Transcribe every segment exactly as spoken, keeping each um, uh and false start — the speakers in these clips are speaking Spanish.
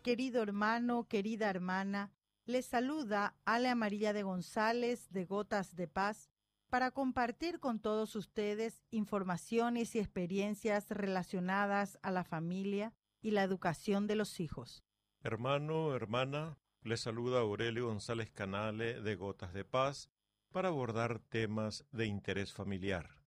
Querido hermano, querida hermana, les saluda Ale Amarilla de González de Gotas de Paz para compartir con todos ustedes informaciones y experiencias relacionadas a la familia y la educación de los hijos. Hermano, hermana, les saluda Aurelio González Canale de Gotas de Paz para abordar temas de interés familiar.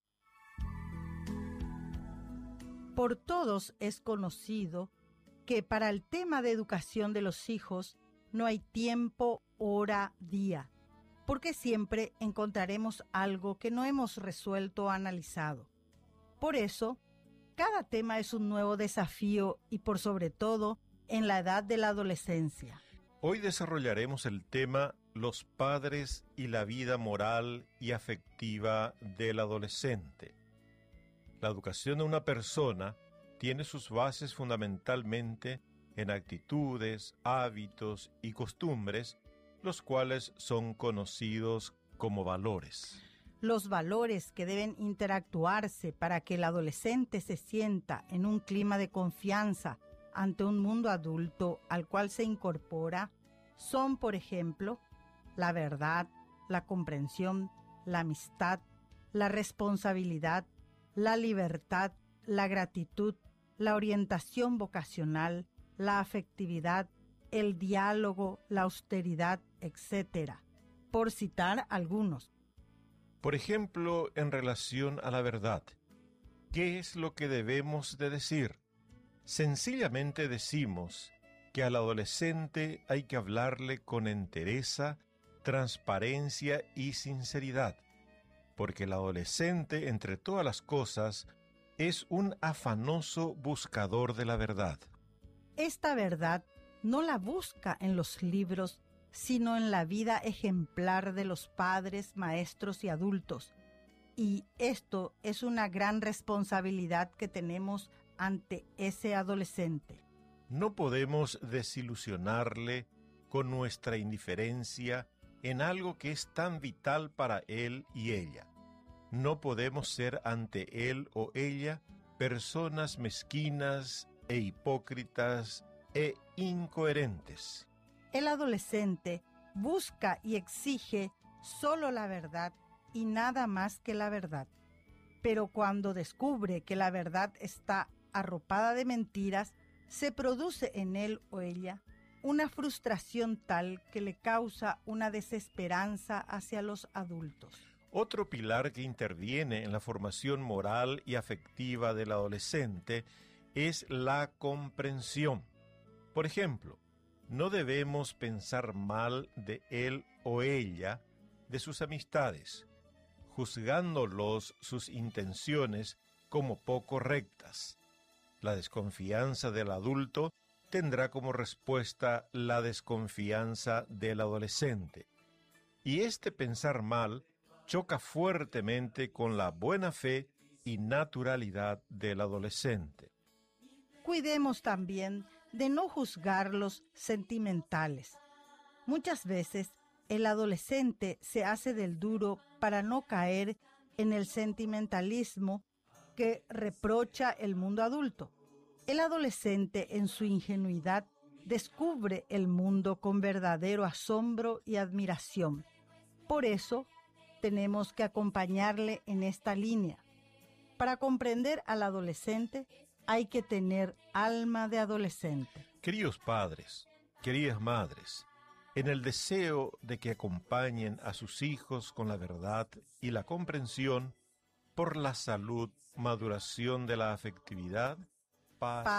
Por todos es conocido que para el tema de educación de los hijos no hay tiempo, hora, día, porque siempre encontraremos algo que no hemos resuelto o analizado. Por eso, cada tema es un nuevo desafío y por sobre todo en la edad de la adolescencia. Hoy desarrollaremos el tema Los padres y la vida moral y afectiva del adolescente. La educación de una persona tiene sus bases fundamentalmente en actitudes, hábitos y costumbres, los cuales son conocidos como valores. Los valores que deben interactuarse para que el adolescente se sienta en un clima de confianza ante un mundo adulto al cual se incorpora son, por ejemplo, la verdad, la comprensión, la amistad, la responsabilidad, la libertad, la gratitud, la orientación vocacional, la afectividad, el diálogo, la austeridad, etcétera, por citar algunos. Por ejemplo, en relación a la verdad, ¿qué es lo que debemos de decir? Sencillamente decimos que al adolescente hay que hablarle con entereza, transparencia y sinceridad, porque el adolescente, entre todas las cosas, es un afanoso buscador de la verdad. Esta verdad no la busca en los libros, sino en la vida ejemplar de los padres, maestros y adultos. Y esto es una gran responsabilidad que tenemos ante ese adolescente. No podemos desilusionarle con nuestra indiferencia en algo que es tan vital para él y ella. No podemos ser ante él o ella personas mezquinas e hipócritas e incoherentes. El adolescente busca y exige solo la verdad y nada más que la verdad. Pero cuando descubre que la verdad está arropada de mentiras, se produce en él o ella una frustración tal que le causa una desesperanza hacia los adultos. Otro pilar que interviene en la formación moral y afectiva del adolescente es la comprensión. Por ejemplo, no debemos pensar mal de él o ella, de sus amistades, juzgándolos sus intenciones como poco rectas. La desconfianza del adulto tendrá como respuesta la desconfianza del adolescente. Y este pensar mal choca fuertemente con la buena fe y naturalidad del adolescente. Cuidemos también de no juzgar los sentimentales. Muchas veces el adolescente se hace del duro para no caer en el sentimentalismo que reprocha el mundo adulto. El adolescente, en su ingenuidad, descubre el mundo con verdadero asombro y admiración. Por eso, tenemos que acompañarle en esta línea. Para comprender al adolescente, hay que tener alma de adolescente. Queridos padres, queridas madres, en el deseo de que acompañen a sus hijos con la verdad y la comprensión, por la salud, maduración de la afectividad, paz,